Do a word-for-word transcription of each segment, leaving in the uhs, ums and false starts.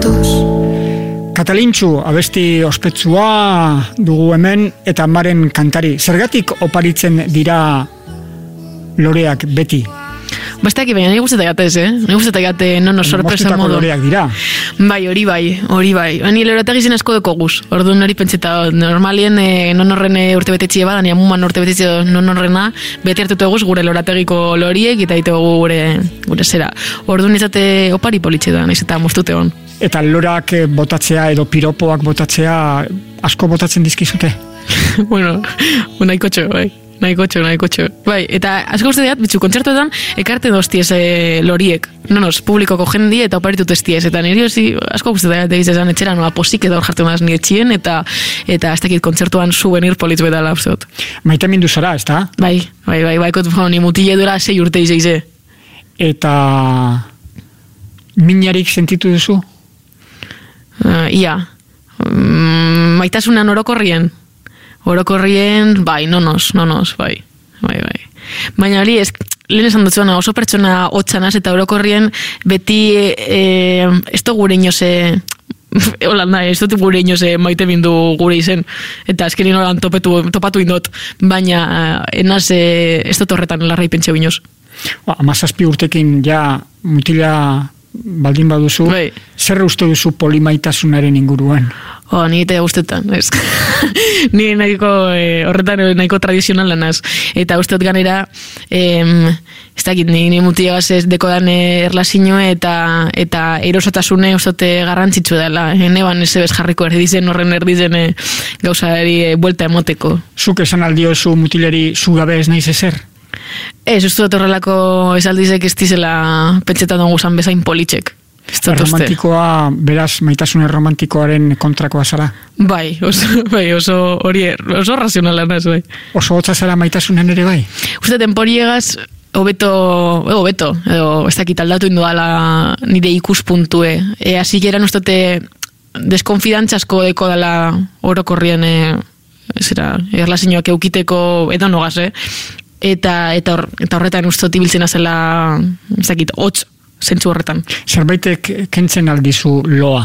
hartuz. Katalintxu, abesti ospetsua dugu hemen eta amaren kantari. Zergatik oparitzen dira loreak beti? Bastak, baina nire guztetak gatez, eh? Nire guztetak gate nono sorpresa modu. Moztutako loreak dira. Bai, hori bai, hori bai. Ni loretak izan asko deko guz. Orduan hori pentseta, normalien eh, nonorren urte betetxie bada, nia muman urte betetxie nonorrena, beti hartutu eguz gure lorategiko loriek, eta ditu gure, gure zera. Orduan izate opari politxe da, nahiz eta moztute hon. Eta lorak botatzea edo piropoak botatzea asko botatzen dizkizute? Bueno, nahiko txo, bai. Nahiko txo, nahiko txo. Bai, eta asko uste diat, bitxu, kontzertuetan ekarte doztiez e, loriek. Nonos, publikoko jendi eta oparitut estiez. Eta nire hozi, asko uste diat, egiz esan etxera, noa posik eta hor jartu maz nire txien, eta eta ez dakit kontzertuan souvenir politz betala, usteot. Maite mindu zara, ez da? Bai, bai, bai, bai, kot, ni mutile dura sei urte izeize. Eta minarik sentitu duzu? Uh, ia. Mm, maitasunan orokorrien. Orokorrien, bai, nonos, nonos, bai, bai, bai. Baina hori, ez, lehen esan dutzuena, oso pertsona hotxanaz eta orokorrien beti e, ez du gure inoze, holanda, ez dut gure inoze maite bindu gure izen, eta azkenin holan topetu, topatu indot, baina enaz e, ez dut horretan larrai pentsa binoz. Ba, amazazpi urtekin ja mutila baldin baduzu, bai. Zer uste duzu polimaitasunaren inguruan? Oh, ni eta ustetan, ez. Ni nahiko, eh, horretan nahiko tradizional lanaz. Eta usteot ganera, eh, ez dakit, ni, ni mutiagaz ez dekodan erlazio eta eta erosotasune ustote garrantzitsu dela. Neban ez ebez jarriko erdizen, horren erdizen eh, gauzari eh, buelta emoteko. Zuk esan aldiozu mutileri zugabe ez naiz ezer? Ez, uste dut horrelako esaldizek ez dizela pentsetan guzan bezain politxek. Romantikoa, beraz, maitasun romantikoaren kontrakoa zara? Bai, oso, bai, oso hori, oso razionala naz, bai. Oso hotza zara maitasunen ere bai? Uste temporiegaz, hobeto, edo hobeto, edo ez dakit aldatu indudala nire ikuspuntue. E, asik eran ustote deskonfidantzasko deko dela orokorrien, e, zera, erlazioak eukiteko edo nogaz, eh? Eta, eta, hor, eta horretan ustot ibiltzen azela, ez dakit, hotz, zentzu horretan. Zerbaitek kentzen aldizu loa?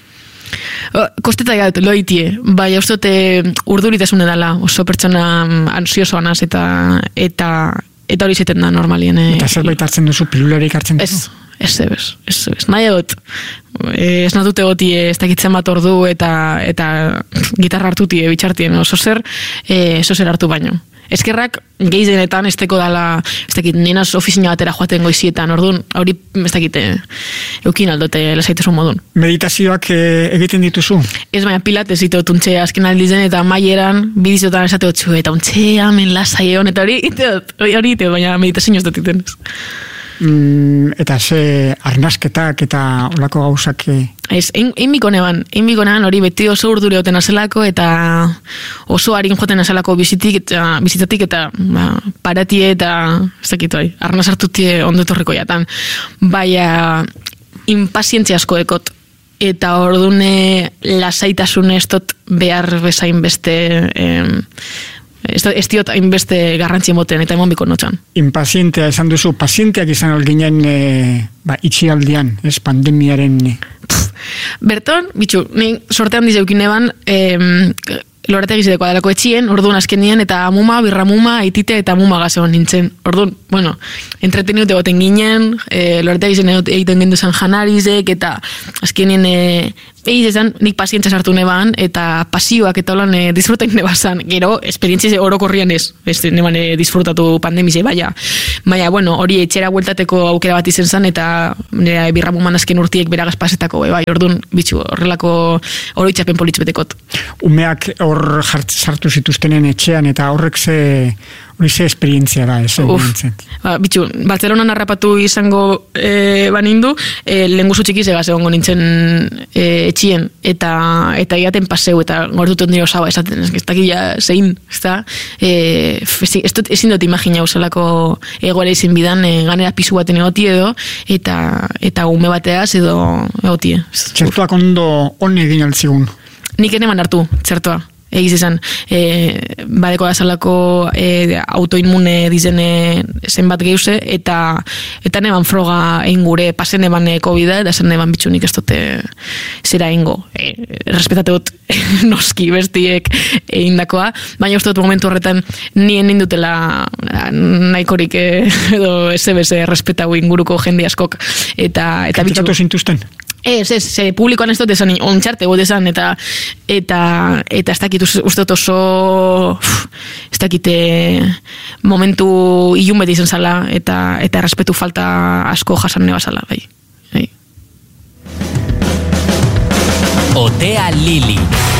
Kosteta gaut, loitie. Bai, ustote urduritasune dela, oso pertsona ansiosoa naz, eta, eta, eta hori zeten da normalien. Eta zerbait hartzen duzu, pilularik hartzen duzu? Ez, ez, ez, ez, ez, nahi egot. Ez natute goti ez dakitzen bat ordu eta, eta gitarra hartutie bitxartien, oso zer, e, oso zer hartu baino. Eskerrak gehienetan ez teko dala, ez dakit, nenaz ofizina batera joaten goizietan, orduan, hori ez dakit, eukin aldote lasaitasun modun. Meditazioak e, egiten dituzu? Ez, baina pilates ito tuntxe azken aldizen eta maieran bidizotan esate hotzu, eta untxe, amen lasai egon, eta hori iteot, hori iteot, baina meditazio ez dut iten. Mm, eta ze arnasketak eta olako gauzak... Ez, einbiko neban, einbiko neban hori beti oso urdure hoten azelako eta oso harin joten azelako bizitik eta bizitatik eta ba, paratie eta ez dakit bai, arnaz hartutie ondotorreko jatan. Baina impazientzia asko dekot eta ordune lasaitasune ez dut behar bezain beste... Em, ez diot hainbeste garrantzi emoten eta emon biko notxan. Impazientea esan duzu, pazienteak izan alginen e, ba, itxialdian, ez pandemiaren... Berton, bitxu, ni sortean dizeukin eban, e, lorategi zideko adalako etxien, orduan azkenien, eta muma, birra muma, aitite eta muma gazeon nintzen. Orduan, bueno, entreteniute goten ginen, e, lorategi zen egiten gendu zen janarizek, eta azkenien... E, Eiz esan, nik pazientzia sartu neban, eta pasioak eta holan e, disfrutak nebazan. Gero, esperientzize orokorrian ez, ez neban e, disfrutatu pandemize, baina. Baina, bueno, hori etxera bueltateko aukera bat izen zan, eta nire birramuman azken urtiek beragaz pasetako, bai, ordun bitxu, horrelako oroitzapen politz betekot. Umeak hor sartu zituztenen etxean, eta horrek ze... Hori ze esperientzia da, ez? Uf, ba, bitxu, Bartzelonan harrapatu izango e, banindu, e, lehen guzu txikiz egaz egongo nintzen e, etxien, eta eta iaten paseu, eta gortuten dira osaba, esaten, ez dakila zein, ez da, e, ez dut ezin dut imagina usalako egoera izin bidan, e, ganera pisu baten egoti edo, eta eta ume bateaz edo egotie. Txertuak ondo on egin altzigun? Nik eneman hartu, txertua. egiz izan, e, badeko da zalako e, autoinmune dizene zenbat geuse, eta eta neban froga egin gure pasen eban COVID-a, eta zen neban bitxunik ez dute zera ingo. E, respetateot noski bestiek egindakoa, baina uste dut momentu horretan nien nindutela nahikorik edo ez ebese respetau inguruko jende askok. Eta, eta Kritikatu zintuzten? Ez, ez, ze publikoan ez dut esan, ontxarte gut esan, eta eta, eta ez dakit uste dut oso ez dakite momentu ilun beti izan zala, eta, eta respetu falta asko jasan neba zala, bai. bai. Otea Lili.